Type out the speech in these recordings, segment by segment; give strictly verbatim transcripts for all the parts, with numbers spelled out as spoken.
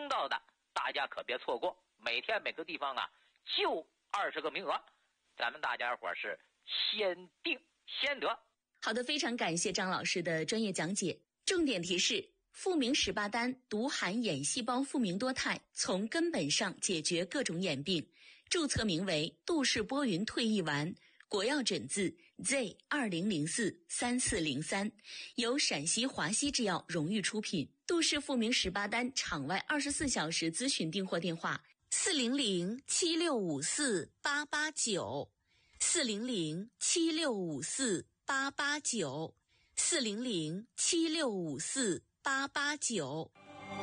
到的，大家可别错过。每天每个地方啊，就二十个名额，咱们大家伙是先定先得。 好的，非常感谢张老师的专业讲解。重点提示：复明十八丹独含眼细胞复明多肽，从根本上解决各种眼病。注册名为杜氏波云退疫丸，国药诊字 Z 二零零四三四零三，由陕西华西制药荣誉出品。杜氏复明十八丹场外二十四小时咨询订货电话：四零零七六五四八八九，四零零七六五四八八九，四零零七六五四八八九。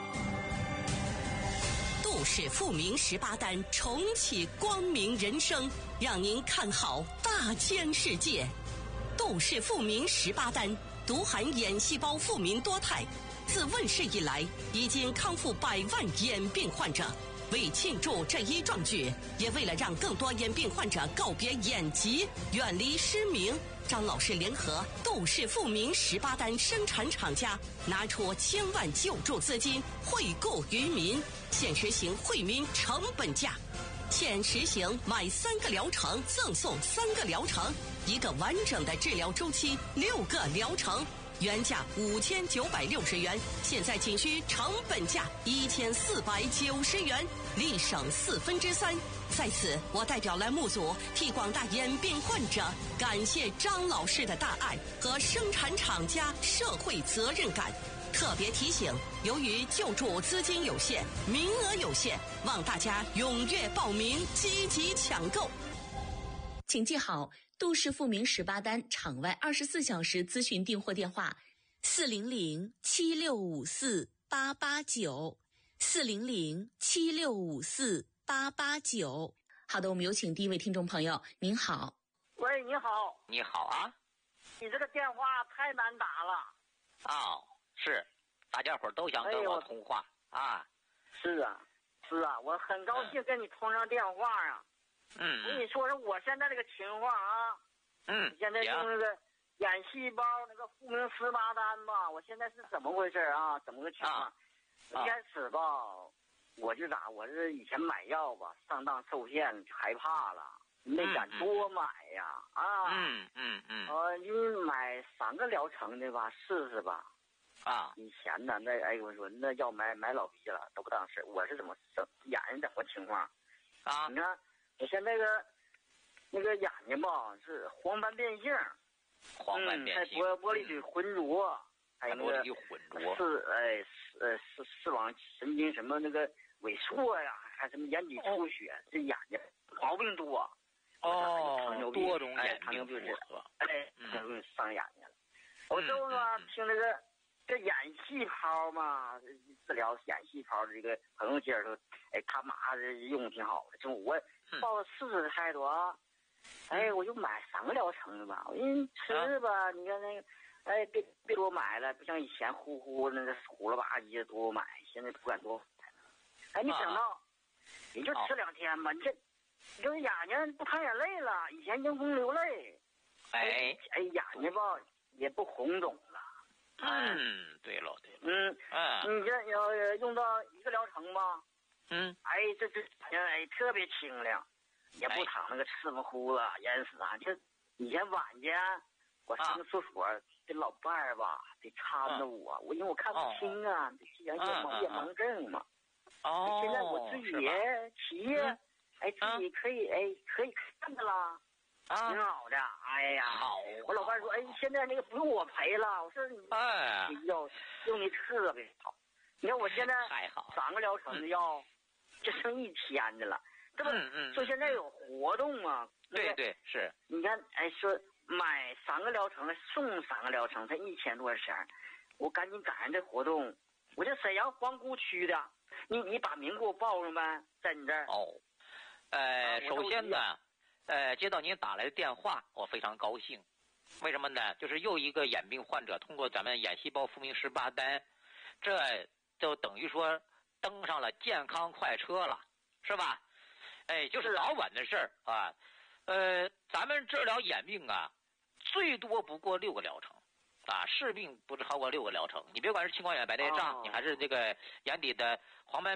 杜氏复明十八丹重启光明人生，让您看好大千世界。杜氏复明十八丹独含眼细胞复明多肽，自问世以来已经康复百万眼病患者。为庆祝这一壮举，也为了让更多眼病患者告别眼疾，远离失明，张老师联合杜氏复明十八丹生产厂家，拿出千万救助资金惠顾于民，现实行惠民成本价。现实行买三个疗程赠送三个疗程，一个完整的治疗周期，六个疗程。原价五千九百六十元，现在仅需成本价一千四百九十元，立省四分之三。在此，我代表栏目组替广大眼病患者感谢张老师的大爱和生产厂家社会责任感。特别提醒，由于救助资金有限，名额有限，望大家踊跃报名，积极抢购。 请记好杜氏复明十八丹场外二十四小时咨询订货电话：四零零七六五四八八九，四零零七六五四八八九。好的，我们有请第一位听众朋友。您好。 喂，你好。 你好啊。 你这个电话太难打了。 哦，是，大家伙都想跟我通话、哎、啊。 是啊，是啊，我很高兴跟你通上电话啊。 嗯， 我跟你说说我现在这个情况啊。 嗯， 现在用那个眼细胞那个复明十八丹吧，我现在是怎么回事啊？怎么个情况？ 啊、 一开始吧，我就咋，我是以前买药吧，上当受骗，害怕了，没敢多买呀。 嗯、 啊， 嗯嗯嗯， 呃，因为买三个疗程的吧，试试吧。 啊， 以前呢，那哎，我说那要买买老逼了，都不当事。我是怎么怎眼睛怎么情况？ 啊， 你看我现在个那个眼睛吧是黄斑变性， 黄斑变性， 嗯、还玻玻璃体浑浊，还有那个浑浊， 视哎视呃视视网神经什么那个萎缩呀，还什么眼底出血，哦、这眼睛毛病多。 哦， 糖尿病多种眼病复合， 哎，嗯，伤眼睛了。我就呢听那个。这眼细胞嘛，治疗眼细胞的这个朋友介绍说，哎，他妈的用的挺好的，就我抱着试试态度啊，哎，我就买三个疗程的吧，我因为吃吧，你看那个，哎，别别多买了，不像以前呼呼那个虎了吧唧的多买，现在不敢多买。哎，没想到，也就吃两天吧，你这，你这眼睛不淌眼泪了，以前迎风流泪， 哎哎，眼睛吧也不红肿了。 嗯，对了对了， 嗯啊， 你这要用到一个疗程吧， 嗯， 哎，这这哎特别清亮，也不淌那个赤乎乎的眼屎啊。这以前晚间我上厕所，这老伴儿吧得搀着我，我因为我看不清啊，这眼眼盲眼盲症嘛。 哦， 现在我自己骑，哎，自己可以哎可以看着了。 啊， 挺好的，哎呀， 好！ 我老伴说，哎，现在那个不用我赔了。我说你， 哎， 药用的特别好。你看我现在太好， 三个疗程的药，就剩一天的了。这不， 嗯嗯， 说现在有活动啊？ 对对是。 你看，哎，说买三个疗程送三个疗程，才一千多钱。我赶紧赶上这活动，我这沈阳皇姑区的，你你把名给我报上呗，在你这儿。 哦，呃，首先呢。呃，接到您打来的电话，我非常高兴。为什么呢？就是又一个眼病患者通过咱们眼细胞复明十八丹，这就等于说登上了健康快车了，是吧？哎，就是早晚的事儿啊。呃，咱们治疗眼病啊，最多不过六个疗程啊，视病不超过六个疗程。你别管是青光眼、白内障， 哦、 你还是这个眼底的黄斑